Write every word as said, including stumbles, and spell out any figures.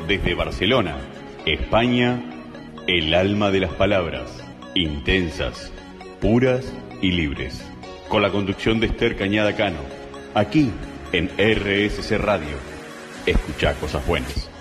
desde Barcelona, España, el alma de las palabras, intensas, puras y libres. Con la conducción de Esther Cañada Cano, aquí en R S C Radio. Escuchá cosas buenas.